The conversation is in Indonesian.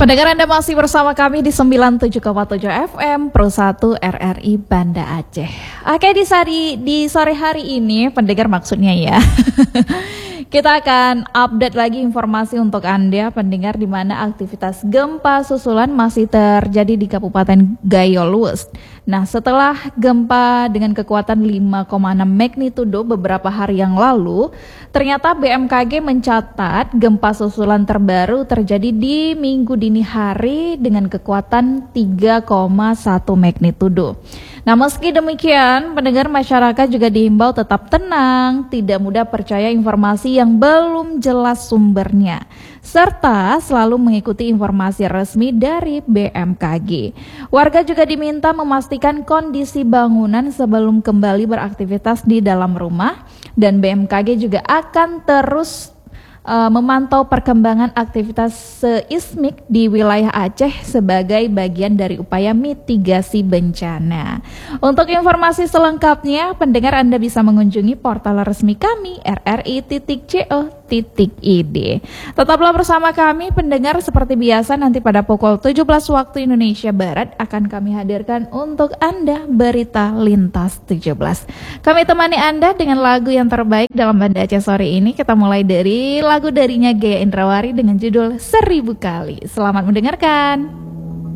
Pendengar Anda masih bersama kami di 97,7 FM Pro 1 RRI Banda Aceh. Oke, di sore hari ini, pendengar maksudnya ya. Kita akan update lagi informasi untuk Anda pendengar di mana aktivitas gempa susulan masih terjadi di Kabupaten Gayo Luwes. Nah, setelah gempa dengan kekuatan 5,6 magnitudo beberapa hari yang lalu, ternyata BMKG mencatat gempa susulan terbaru terjadi di Minggu dini hari dengan kekuatan 3,1 magnitudo. Nah, meski demikian, pendengar masyarakat juga diimbau tetap tenang, tidak mudah percaya informasi yang belum jelas sumbernya, serta selalu mengikuti informasi resmi dari BMKG. Warga juga diminta memastikan kondisi bangunan sebelum kembali beraktivitas di dalam rumah, dan BMKG juga akan terus memantau perkembangan aktivitas seismik di wilayah Aceh sebagai bagian dari upaya mitigasi bencana. Untuk informasi selengkapnya, pendengar Anda bisa mengunjungi portal resmi kami rri.co.id. Tetaplah bersama kami pendengar, seperti biasa nanti pada pukul 17 waktu Indonesia Barat akan kami hadirkan untuk Anda berita lintas 17. Kami temani Anda dengan lagu yang terbaik dalam Banda Aceh sore ini. Kita mulai dari lagu darinya Gaya Indrawari dengan judul 1000 Kali. Selamat mendengarkan.